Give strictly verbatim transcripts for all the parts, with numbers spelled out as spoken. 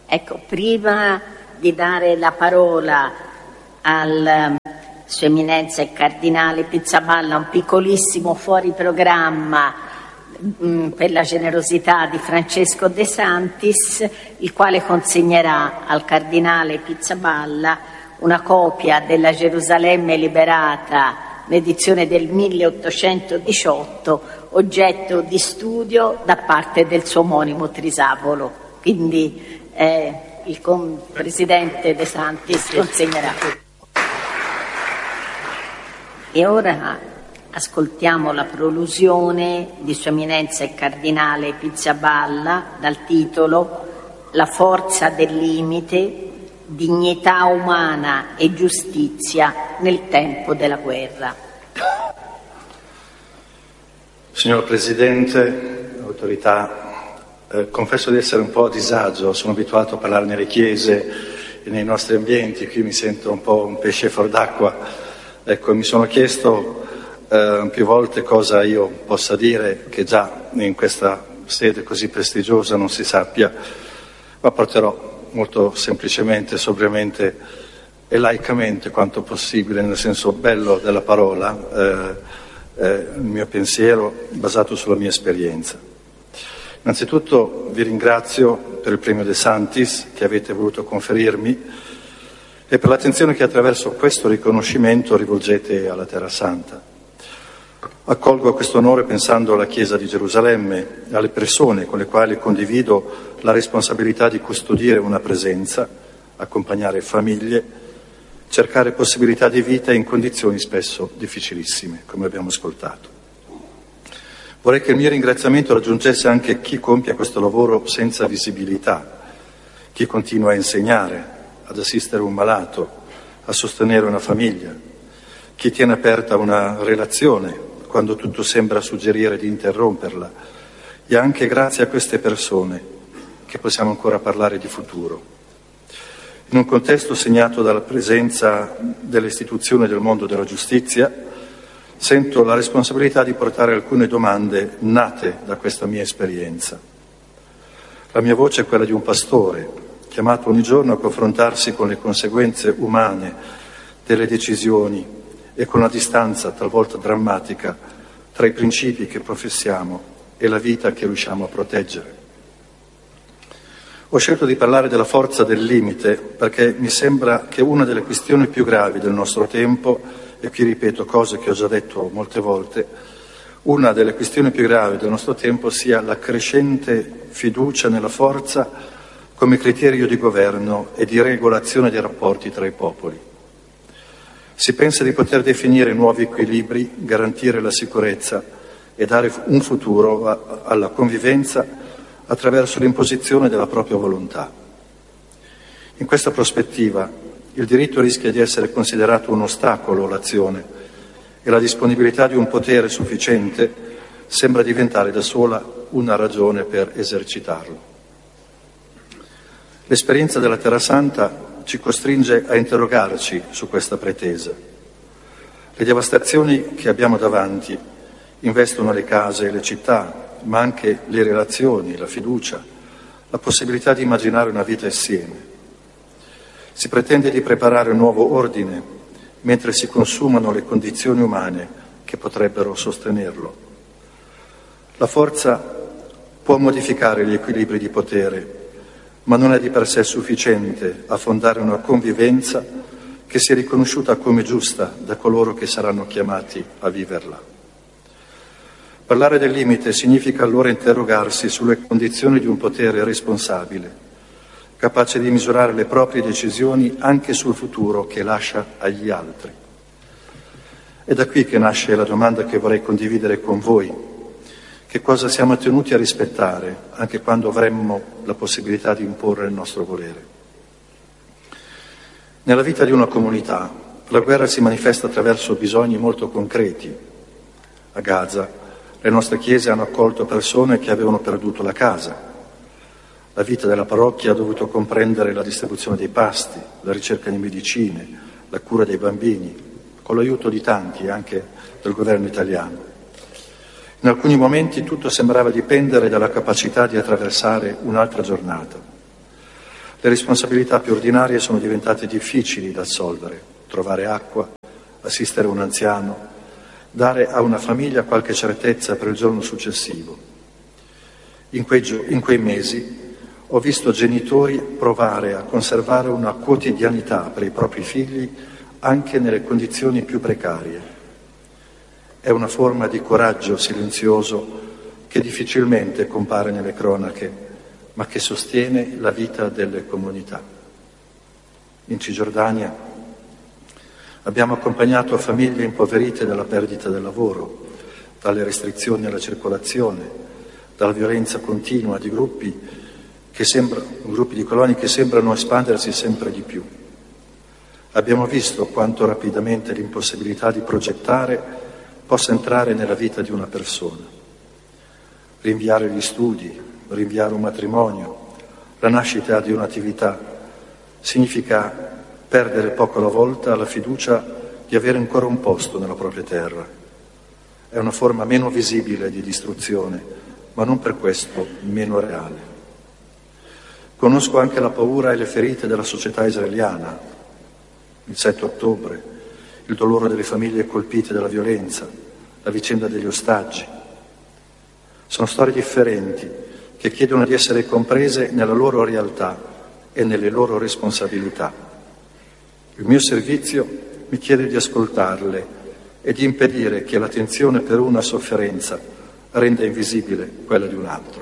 Ecco, prima di dare la parola al Sua Eminenza il Cardinale Pizzaballa, un piccolissimo fuori programma mh, per la generosità di Francesco De Santis, il quale consegnerà al Cardinale Pizzaballa una copia della Gerusalemme liberata, l'edizione del milleottocentodiciotto, oggetto di studio da parte del suo omonimo Trisavolo. Quindi eh, il con- Presidente De Santis consegnerà. E ora ascoltiamo la prolusione di Sua Eminenza il Cardinale Pizzaballa dal titolo La forza del limite, dignità umana e giustizia nel tempo della guerra. Signor Presidente, autorità, eh, confesso di essere un po' a disagio, sono abituato a parlare nelle chiese e nei nostri ambienti, qui mi sento un po' un pesce fuor d'acqua. Ecco, mi sono chiesto eh, più volte cosa io possa dire che già in questa sede così prestigiosa non si sappia, ma porterò molto semplicemente, sobriamente e laicamente quanto possibile, nel senso bello della parola, eh, eh, il mio pensiero basato sulla mia esperienza. Innanzitutto vi ringrazio per il premio De Santis che avete voluto conferirmi e per l'attenzione che attraverso questo riconoscimento rivolgete alla Terra Santa. Accolgo questo onore pensando alla Chiesa di Gerusalemme, alle persone con le quali condivido la responsabilità di custodire una presenza, accompagnare famiglie, cercare possibilità di vita in condizioni spesso difficilissime, come abbiamo ascoltato. Vorrei che il mio ringraziamento raggiungesse anche chi compie questo lavoro senza visibilità, chi continua a insegnare, ad assistere un malato, a sostenere una famiglia, chi tiene aperta una relazione quando tutto sembra suggerire di interromperla, e anche grazie a queste persone che possiamo ancora parlare di futuro. In un contesto segnato dalla presenza delle istituzioni del mondo della giustizia, sento la responsabilità di portare alcune domande nate da questa mia esperienza. La mia voce è quella di un pastore, chiamato ogni giorno a confrontarsi con le conseguenze umane delle decisioni e con la distanza talvolta drammatica tra i principi che professiamo e la vita che riusciamo a proteggere. Ho scelto di parlare della forza del limite perché mi sembra che una delle questioni più gravi del nostro tempo, e qui ripeto cose che ho già detto molte volte, una delle questioni più gravi del nostro tempo sia la crescente fiducia nella forza come criterio di governo e di regolazione dei rapporti tra i popoli. Si pensa di poter definire nuovi equilibri, garantire la sicurezza e dare un futuro alla convivenza attraverso l'imposizione della propria volontà. In questa prospettiva, il diritto rischia di essere considerato un ostacolo all'azione e la disponibilità di un potere sufficiente sembra diventare da sola una ragione per esercitarlo. L'esperienza della Terra Santa ci costringe a interrogarci su questa pretesa. Le devastazioni che abbiamo davanti investono le case e le città, ma anche le relazioni, la fiducia, la possibilità di immaginare una vita insieme. Si pretende di preparare un nuovo ordine, mentre si consumano le condizioni umane che potrebbero sostenerlo. La forza può modificare gli equilibri di potere, ma non è di per sé sufficiente a fondare una convivenza che sia riconosciuta come giusta da coloro che saranno chiamati a viverla. Parlare del limite significa allora interrogarsi sulle condizioni di un potere responsabile, capace di misurare le proprie decisioni anche sul futuro che lascia agli altri. È da qui che nasce la domanda che vorrei condividere con voi. Che cosa siamo tenuti a rispettare anche quando avremmo la possibilità di imporre il nostro volere? Nella vita di una comunità la guerra si manifesta attraverso bisogni molto concreti. A Gaza le nostre chiese hanno accolto persone che avevano perduto la casa. La vita della parrocchia ha dovuto comprendere la distribuzione dei pasti, la ricerca di medicine, la cura dei bambini, con l'aiuto di tanti, anche del governo italiano. In alcuni momenti tutto sembrava dipendere dalla capacità di attraversare un'altra giornata. Le responsabilità più ordinarie sono diventate difficili da assolvere: trovare acqua, assistere un anziano, dare a una famiglia qualche certezza per il giorno successivo. In quei, gio- in quei mesi ho visto genitori provare a conservare una quotidianità per i propri figli anche nelle condizioni più precarie. È una forma di coraggio silenzioso che difficilmente compare nelle cronache, ma che sostiene la vita delle comunità. In Cisgiordania abbiamo accompagnato famiglie impoverite dalla perdita del lavoro, dalle restrizioni alla circolazione, dalla violenza continua di gruppi, che sembra, gruppi di coloni che sembrano espandersi sempre di più. Abbiamo visto quanto rapidamente l'impossibilità di progettare possa entrare nella vita di una persona. Rinviare gli studi, rinviare un matrimonio, la nascita di un'attività, significa perdere poco alla volta la fiducia di avere ancora un posto nella propria terra. È una forma meno visibile di distruzione, ma non per questo meno reale. Conosco anche la paura e le ferite della società israeliana, il sette ottobre, il dolore delle famiglie colpite dalla violenza, la vicenda degli ostaggi. Sono storie differenti che chiedono di essere comprese nella loro realtà e nelle loro responsabilità. Il mio servizio mi chiede di ascoltarle e di impedire che l'attenzione per una sofferenza renda invisibile quella di un altro.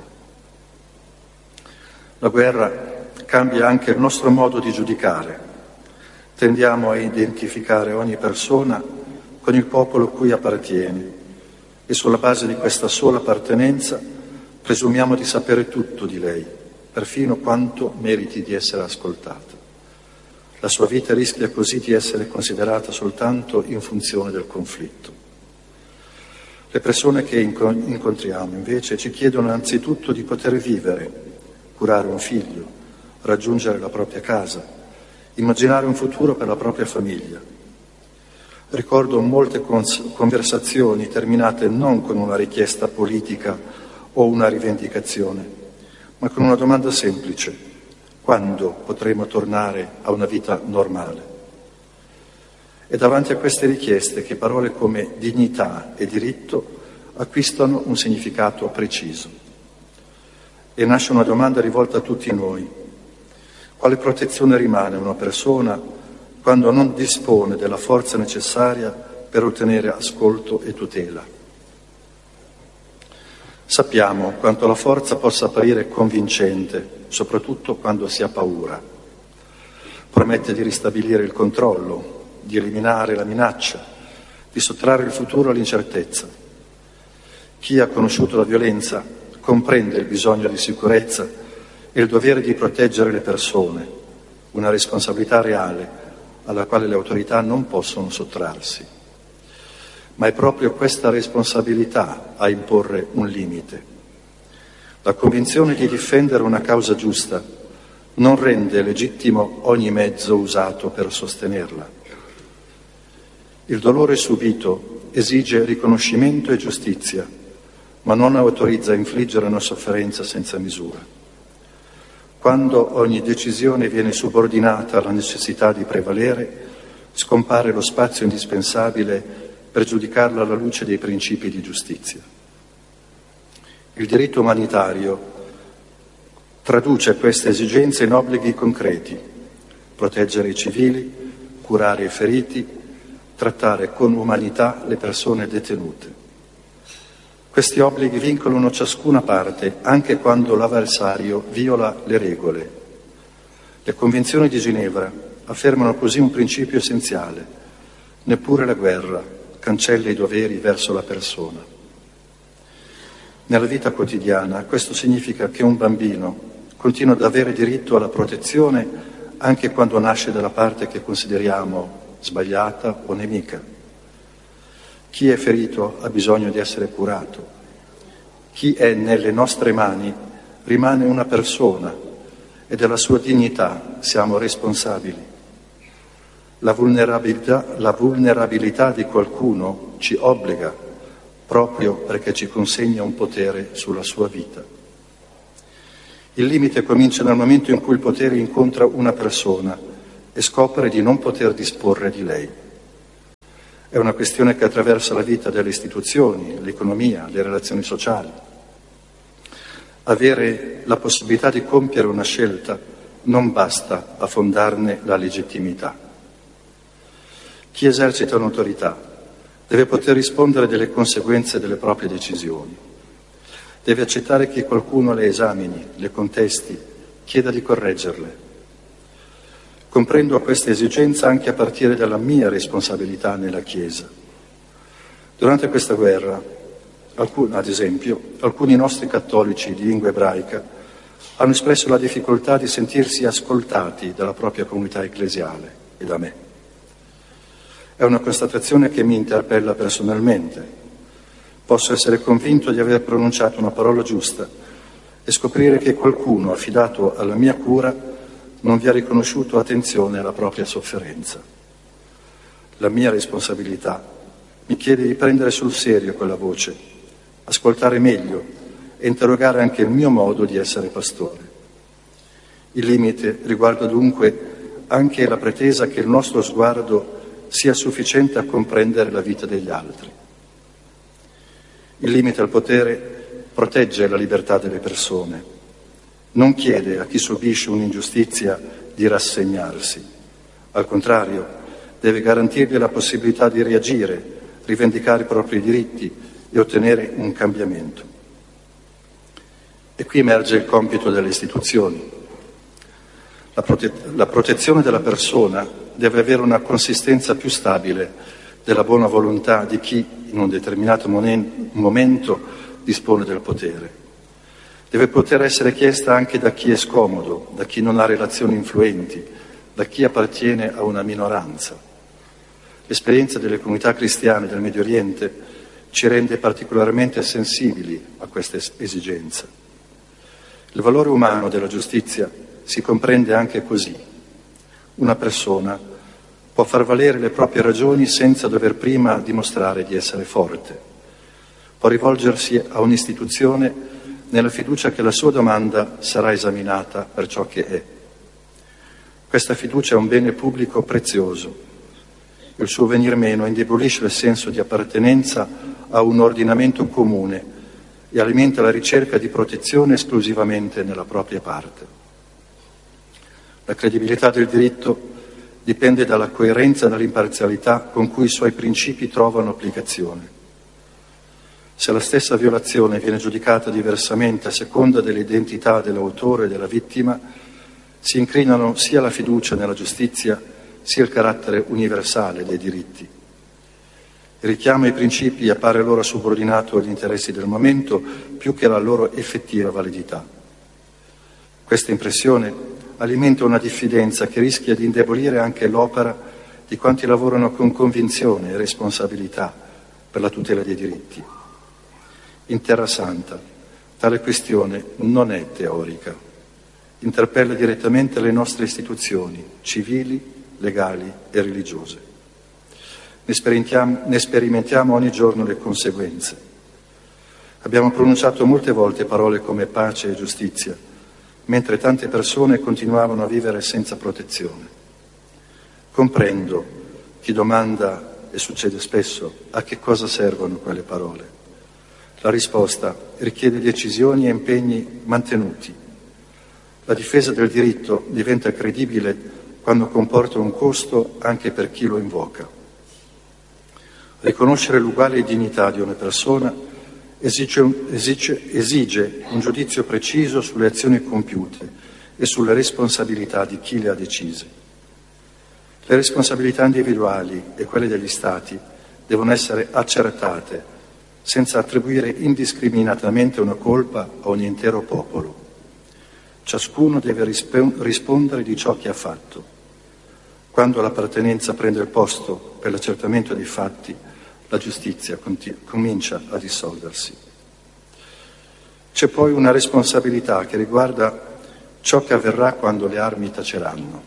La guerra cambia anche il nostro modo di giudicare. Tendiamo a identificare ogni persona con il popolo cui appartiene e sulla base di questa sola appartenenza presumiamo di sapere tutto di lei, perfino quanto meriti di essere ascoltata. La sua vita rischia così di essere considerata soltanto in funzione del conflitto. Le persone che incontriamo invece ci chiedono anzitutto di poter vivere, curare un figlio, raggiungere la propria casa, immaginare un futuro per la propria famiglia. Ricordo molte cons- conversazioni terminate non con una richiesta politica o una rivendicazione, ma con una domanda semplice: quando potremo tornare a una vita normale? È davanti a queste richieste che parole come dignità e diritto acquistano un significato preciso. E nasce una domanda rivolta a tutti noi: quale protezione rimane a una persona quando non dispone della forza necessaria per ottenere ascolto e tutela? Sappiamo quanto la forza possa apparire convincente, soprattutto quando si ha paura. Promette di ristabilire il controllo, di eliminare la minaccia, di sottrarre il futuro all'incertezza. Chi ha conosciuto la violenza comprende il bisogno di sicurezza e il dovere di proteggere le persone, una responsabilità reale alla quale le autorità non possono sottrarsi. Ma è proprio questa responsabilità a imporre un limite. La convinzione di difendere una causa giusta non rende legittimo ogni mezzo usato per sostenerla. Il dolore subito esige riconoscimento e giustizia, ma non autorizza a infliggere una sofferenza senza misura. Quando ogni decisione viene subordinata alla necessità di prevalere, scompare lo spazio indispensabile per giudicarla alla luce dei principi di giustizia. Il diritto umanitario traduce queste esigenze in obblighi concreti: proteggere i civili, curare i feriti, trattare con umanità le persone detenute. Questi obblighi vincolano ciascuna parte, anche quando l'avversario viola le regole. Le Convenzioni di Ginevra affermano così un principio essenziale: neppure la guerra cancella i doveri verso la persona. Nella vita quotidiana questo significa che un bambino continua ad avere diritto alla protezione anche quando nasce dalla parte che consideriamo sbagliata o nemica. Chi è ferito ha bisogno di essere curato. Chi è nelle nostre mani rimane una persona e della sua dignità siamo responsabili. La vulnerabilità, la vulnerabilità di qualcuno ci obbliga proprio perché ci consegna un potere sulla sua vita. Il limite comincia dal momento in cui il potere incontra una persona e scopre di non poter disporre di lei. È una questione che attraversa la vita delle istituzioni, l'economia, le relazioni sociali. Avere la possibilità di compiere una scelta non basta a fondarne la legittimità. Chi esercita un'autorità deve poter rispondere delle conseguenze delle proprie decisioni. Deve accettare che qualcuno le esamini, le contesti, chieda di correggerle. Comprendo questa esigenza anche a partire dalla mia responsabilità nella Chiesa. Durante questa guerra, alcun, ad esempio, alcuni nostri cattolici di lingua ebraica hanno espresso la difficoltà di sentirsi ascoltati dalla propria comunità ecclesiale e da me. È una constatazione che mi interpella personalmente. Posso essere convinto di aver pronunciato una parola giusta e scoprire che qualcuno affidato alla mia cura non vi ha riconosciuto attenzione alla propria sofferenza. La mia responsabilità mi chiede di prendere sul serio quella voce, ascoltare meglio e interrogare anche il mio modo di essere pastore. Il limite riguarda dunque anche la pretesa che il nostro sguardo sia sufficiente a comprendere la vita degli altri. Il limite al potere protegge la libertà delle persone, non chiede a chi subisce un'ingiustizia di rassegnarsi. Al contrario, deve garantirgli la possibilità di reagire, rivendicare i propri diritti e ottenere un cambiamento. E qui emerge il compito delle istituzioni. La, prote- la protezione della persona deve avere una consistenza più stabile della buona volontà di chi in un determinato monen- momento dispone del potere. Deve poter essere chiesta anche da chi è scomodo, da chi non ha relazioni influenti, da chi appartiene a una minoranza. L'esperienza delle comunità cristiane del Medio Oriente ci rende particolarmente sensibili a questa esigenza. Il valore umano della giustizia si comprende anche così. Una persona può far valere le proprie ragioni senza dover prima dimostrare di essere forte. Può rivolgersi a un'istituzione nella fiducia che la sua domanda sarà esaminata per ciò che è. Questa fiducia è un bene pubblico prezioso. Il suo venir meno indebolisce il senso di appartenenza a un ordinamento comune e alimenta la ricerca di protezione esclusivamente nella propria parte. La credibilità del diritto dipende dalla coerenza e dall'imparzialità con cui i suoi principi trovano applicazione. Se la stessa violazione viene giudicata diversamente a seconda dell'identità dell'autore e della vittima, si incrinano sia la fiducia nella giustizia sia il carattere universale dei diritti. Il richiamo ai principi appare allora subordinato agli interessi del momento più che alla loro effettiva validità. Questa impressione alimenta una diffidenza che rischia di indebolire anche l'opera di quanti lavorano con convinzione e responsabilità per la tutela dei diritti. In Terra Santa tale questione non è teorica, interpella direttamente le nostre istituzioni civili, legali e religiose. Ne sperimentiamo, ne sperimentiamo ogni giorno le conseguenze. Abbiamo pronunciato molte volte parole come pace e giustizia, mentre tante persone continuavano a vivere senza protezione. Comprendo chi domanda, e succede spesso, a che cosa servono quelle parole. La risposta richiede decisioni e impegni mantenuti. La difesa del diritto diventa credibile quando comporta un costo anche per chi lo invoca. Riconoscere l'uguale dignità di una persona esige un, esige, esige un giudizio preciso sulle azioni compiute e sulle responsabilità di chi le ha decise. Le responsabilità individuali e quelle degli Stati devono essere accertate senza attribuire indiscriminatamente una colpa a un intero popolo. Ciascuno deve risp- rispondere di ciò che ha fatto. Quando l'appartenenza prende il posto per l'accertamento dei fatti, la giustizia continu- comincia a dissolversi. C'è poi una responsabilità che riguarda ciò che avverrà quando le armi taceranno.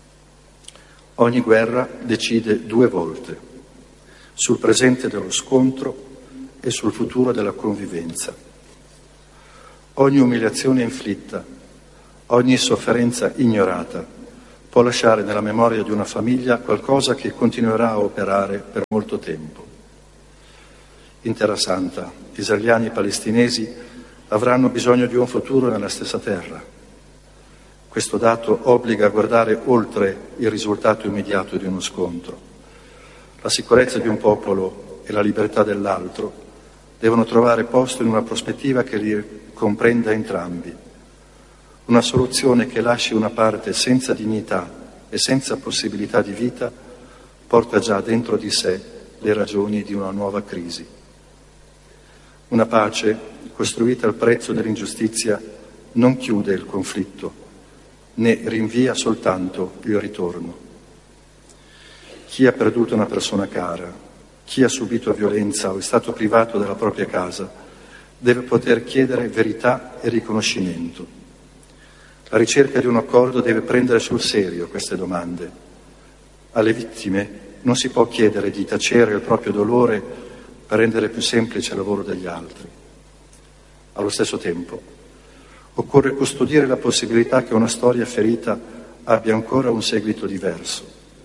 Ogni guerra decide due volte, sul presente dello scontro e sul futuro della convivenza. Ogni umiliazione inflitta Ogni sofferenza ignorata può lasciare nella memoria di una famiglia qualcosa che continuerà a operare per molto tempo. In Terra Santa, israeliani e palestinesi avranno bisogno di un futuro nella stessa terra. Questo dato obbliga a guardare oltre il risultato immediato di uno scontro. La sicurezza di un popolo e la libertà dell'altro devono trovare posto in una prospettiva che li comprenda entrambi. Una soluzione che lasci una parte senza dignità e senza possibilità di vita porta già dentro di sé le ragioni di una nuova crisi. Una pace costruita al prezzo dell'ingiustizia non chiude il conflitto, né rinvia soltanto il ritorno. Chi ha perduto una persona cara, chi ha subito violenza o è stato privato della propria casa, deve poter chiedere verità e riconoscimento. La ricerca di un accordo deve prendere sul serio queste domande. Alle vittime non si può chiedere di tacere il proprio dolore per rendere più semplice il lavoro degli altri. Allo stesso tempo, occorre custodire la possibilità che una storia ferita abbia ancora un seguito diverso.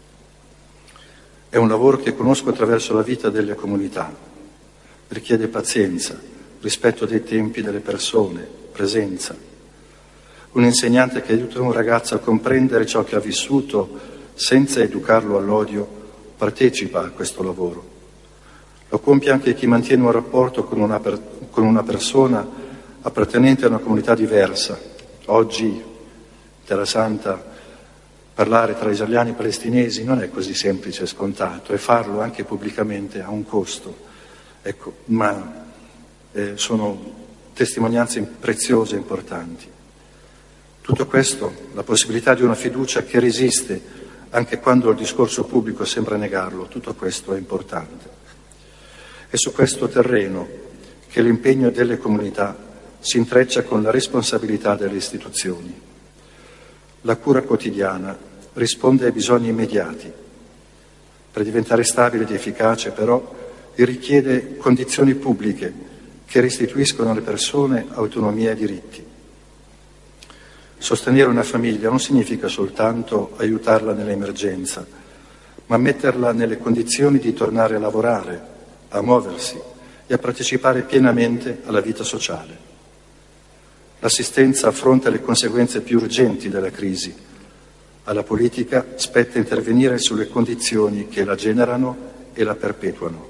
È un lavoro che conosco attraverso la vita delle comunità. Richiede pazienza, rispetto dei tempi delle persone, presenza. Un insegnante che aiuta un ragazzo a comprendere ciò che ha vissuto senza educarlo all'odio partecipa a questo lavoro. Lo compie anche chi mantiene un rapporto con una, per, con una persona appartenente a una comunità diversa. Oggi, in Terra Santa, parlare tra israeliani e palestinesi non è così semplice e scontato, e farlo anche pubblicamente ha un costo. Ecco, ma eh, sono testimonianze preziose e importanti. Tutto questo, la possibilità di una fiducia che resiste anche quando il discorso pubblico sembra negarlo, tutto questo è importante. È su questo terreno che l'impegno delle comunità si intreccia con la responsabilità delle istituzioni. La cura quotidiana risponde ai bisogni immediati. Per diventare stabile ed efficace, però, richiede condizioni pubbliche che restituiscono alle persone autonomia e diritti. Sostenere una famiglia non significa soltanto aiutarla nell'emergenza, ma metterla nelle condizioni di tornare a lavorare, a muoversi e a partecipare pienamente alla vita sociale. L'assistenza affronta le conseguenze più urgenti della crisi. Alla politica spetta intervenire sulle condizioni che la generano e la perpetuano.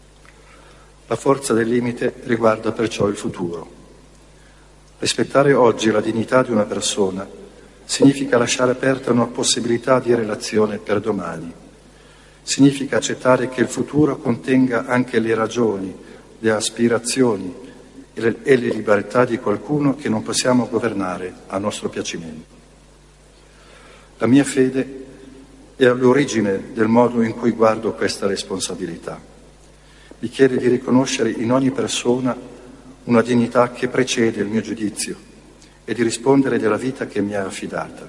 La forza del limite riguarda perciò il futuro. Rispettare oggi la dignità di una persona significa lasciare aperta una possibilità di relazione per domani. Significa accettare che il futuro contenga anche le ragioni, le aspirazioni e le, e le libertà di qualcuno che non possiamo governare a nostro piacimento. La mia fede è all'origine del modo in cui guardo questa responsabilità. Mi chiede di riconoscere in ogni persona una dignità che precede il mio giudizio e di rispondere della vita che mi è affidata.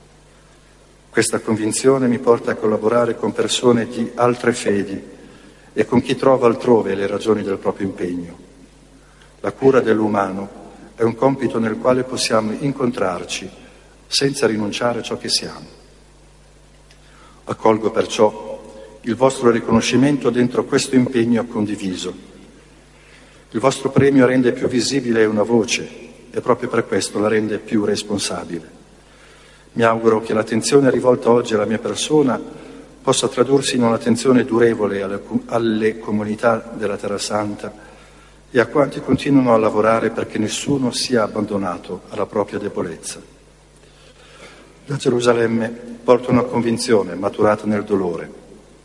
Questa convinzione mi porta a collaborare con persone di altre fedi e con chi trova altrove le ragioni del proprio impegno. La cura dell'umano è un compito nel quale possiamo incontrarci senza rinunciare a ciò che siamo. Accolgo perciò il vostro riconoscimento dentro questo impegno condiviso. Il vostro premio rende più visibile una voce e proprio per questo la rende più responsabile. Mi auguro che l'attenzione rivolta oggi alla mia persona possa tradursi in un'attenzione durevole alle, alle comunità della Terra Santa e a quanti continuano a lavorare perché nessuno sia abbandonato alla propria debolezza. Da Gerusalemme porto una convinzione maturata nel dolore.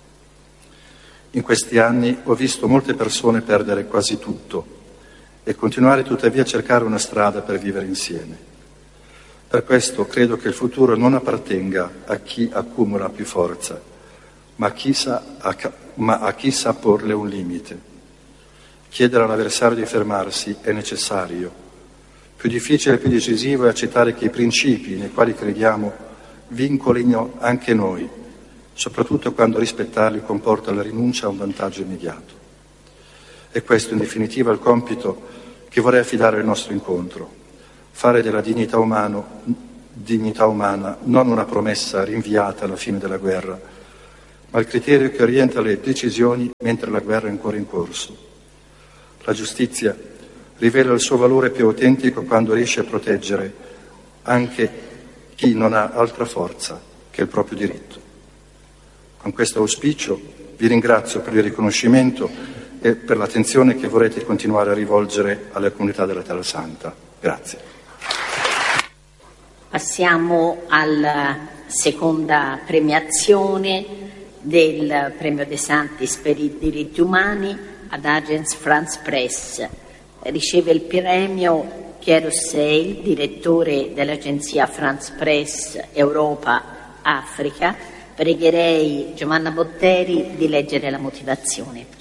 In questi anni ho visto molte persone perdere quasi tutto e continuare tuttavia a cercare una strada per vivere insieme. Per questo credo che il futuro non appartenga a chi accumula più forza, ma a chi sa, a, ma a chi sa porle un limite. Chiedere all'avversario di fermarsi è necessario. Più difficile e più decisivo è accettare che i principi nei quali crediamo vincolino anche noi, soprattutto quando rispettarli comporta la rinuncia a un vantaggio immediato. E questo in definitiva è il compito che vorrei affidare al nostro incontro, fare della dignità umano, dignità umana, non una promessa rinviata alla fine della guerra, ma il criterio che orienta le decisioni mentre la guerra è ancora in corso. La giustizia rivela il suo valore più autentico quando riesce a proteggere anche chi non ha altra forza che il proprio diritto. Con questo auspicio vi ringrazio per il riconoscimento e per l'attenzione che vorrete continuare a rivolgere alle comunità della Terra Santa. Grazie. Passiamo alla seconda premiazione del Premio De Santis per i diritti umani ad Agence France Presse. Riceve il premio Pierre Rousseil, direttore dell'agenzia France Presse Europa-Africa. Pregherei Giovanna Botteri di leggere la motivazione.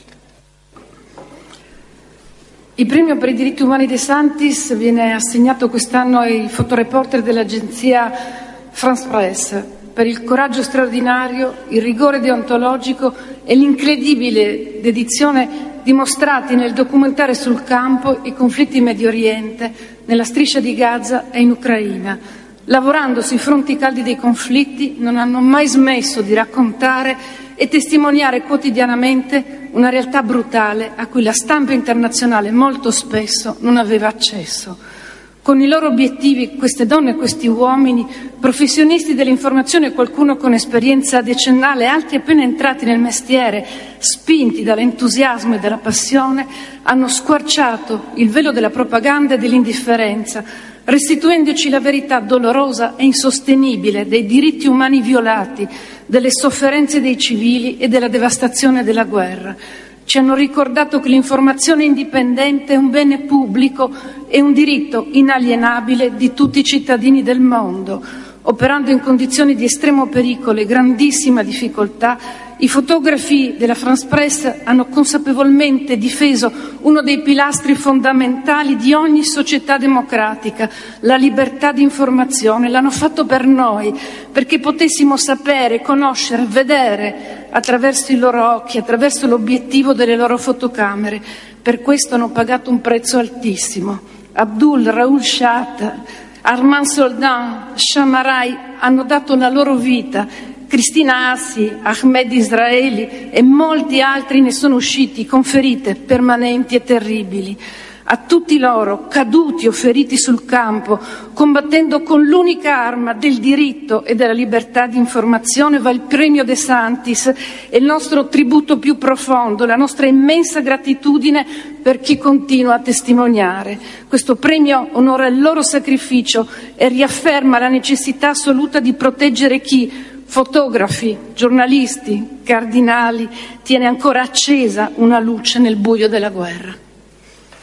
Il premio per i diritti umani De Santis viene assegnato quest'anno ai fotoreporter dell'agenzia France Presse per il coraggio straordinario, il rigore deontologico e l'incredibile dedizione dimostrati nel documentare sul campo i conflitti in Medio Oriente, nella striscia di Gaza e in Ucraina. Lavorando sui fronti caldi dei conflitti, non hanno mai smesso di raccontare e testimoniare quotidianamente una realtà brutale a cui la stampa internazionale molto spesso non aveva accesso. Con i loro obiettivi, queste donne e questi uomini, professionisti dell'informazione e qualcuno con esperienza decennale, altri appena entrati nel mestiere, spinti dall'entusiasmo e dalla passione, hanno squarciato il velo della propaganda e dell'indifferenza, restituendoci la verità dolorosa e insostenibile dei diritti umani violati, delle sofferenze dei civili e della devastazione della guerra. Ci hanno ricordato che l'informazione indipendente è un bene pubblico e un diritto inalienabile di tutti i cittadini del mondo. Operando in condizioni di estremo pericolo e grandissima difficoltà, i fotografi della France Presse hanno consapevolmente difeso uno dei pilastri fondamentali di ogni società democratica, la libertà di informazione. L'hanno fatto per noi, perché potessimo sapere, conoscere, vedere attraverso i loro occhi, attraverso l'obiettivo delle loro fotocamere. Per questo hanno pagato un prezzo altissimo. Abdul, Raoul Shat, Armand Soldan, Shamarai hanno dato la loro vita. Cristina Assi, Ahmed Israeli e molti altri ne sono usciti con ferite permanenti e terribili. A tutti loro, caduti o feriti sul campo, combattendo con l'unica arma del diritto e della libertà di informazione, va il premio De Santis e il nostro tributo più profondo, la nostra immensa gratitudine per chi continua a testimoniare. Questo premio onora il loro sacrificio e riafferma la necessità assoluta di proteggere chi, fotografi, giornalisti, cardinali, tiene ancora accesa una luce nel buio della guerra.